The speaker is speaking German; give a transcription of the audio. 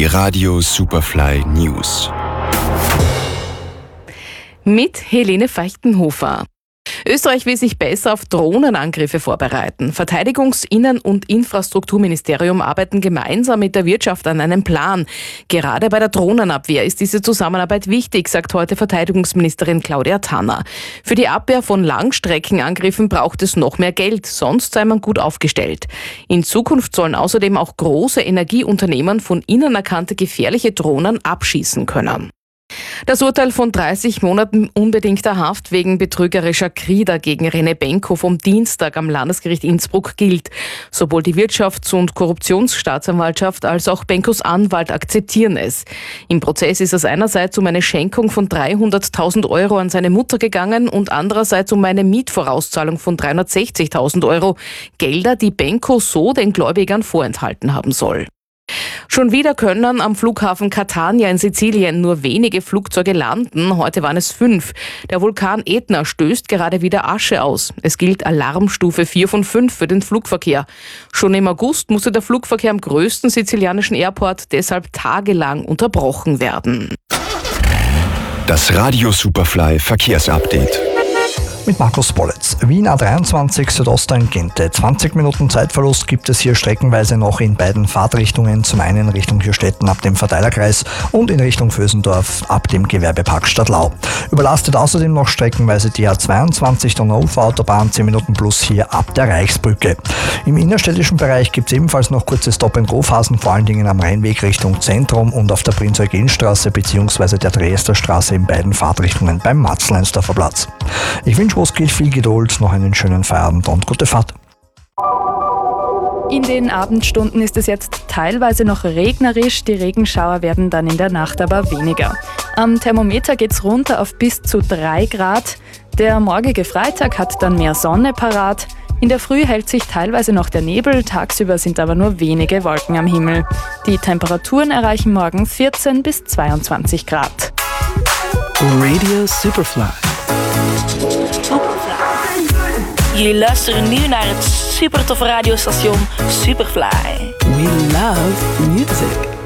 Die Radio Superfly News. Mit Helene Feichtenhofer. Österreich will sich besser auf Drohnenangriffe vorbereiten. Verteidigungs-, Innen- und Infrastrukturministerium arbeiten gemeinsam mit der Wirtschaft an einem Plan. Gerade bei der Drohnenabwehr ist diese Zusammenarbeit wichtig, sagt heute Verteidigungsministerin Claudia Tanner. Für die Abwehr von Langstreckenangriffen braucht es noch mehr Geld, sonst sei man gut aufgestellt. In Zukunft sollen außerdem auch große Energieunternehmen von innen erkannte gefährliche Drohnen abschießen können. Das Urteil von 30 Monaten unbedingter Haft wegen betrügerischer Krieder gegen René Benko vom Dienstag am Landesgericht Innsbruck gilt. Sowohl die Wirtschafts- und Korruptionsstaatsanwaltschaft als auch Benkos Anwalt akzeptieren es. Im Prozess ist es einerseits um eine Schenkung von 300.000 Euro an seine Mutter gegangen und andererseits um eine Mietvorauszahlung von 360.000 Euro. Gelder, die Benko so den Gläubigern vorenthalten haben soll. Schon wieder können am Flughafen Catania in Sizilien nur wenige Flugzeuge landen. Heute waren es 5. Der Vulkan Etna stößt gerade wieder Asche aus. Es gilt Alarmstufe 4 von 5 für den Flugverkehr. Schon im August musste der Flugverkehr am größten sizilianischen Airport deshalb tagelang unterbrochen werden. Das Radio Superfly Verkehrsupdate. Mit Markus Bollitz. Wien A23 Südosttangente. 20 Minuten Zeitverlust gibt es hier streckenweise noch in beiden Fahrtrichtungen. Zum einen Richtung Hürstetten ab dem Verteilerkreis und in Richtung Vösendorf ab dem Gewerbepark Stadtlau. Überlastet außerdem noch streckenweise die A22 Donau-Ufer-Autobahn 10 Minuten plus hier ab der Reichsbrücke. Im innerstädtischen Bereich gibt es ebenfalls noch kurze Stop-and-Go-Phasen, vor allen Dingen am Rheinweg Richtung Zentrum und auf der Prinz-Eugen-Straße bzw. der Dresderstraße in beiden Fahrtrichtungen beim Matzleinsdorfer Platz. Ich wünsche, wo es geht, viel Geduld, noch einen schönen Feierabend und gute Fahrt. In den Abendstunden ist es jetzt teilweise noch regnerisch, die Regenschauer werden dann in der Nacht aber weniger. Am Thermometer geht's runter auf bis zu 3 Grad. Der morgige Freitag hat dann mehr Sonne parat. In der Früh hält sich teilweise noch der Nebel, tagsüber sind aber nur wenige Wolken am Himmel. Die Temperaturen erreichen morgen 14 bis 22 Grad. Radio Superfly. Jullie luisteren nu naar het supertoffe radiostation Superfly. We love music.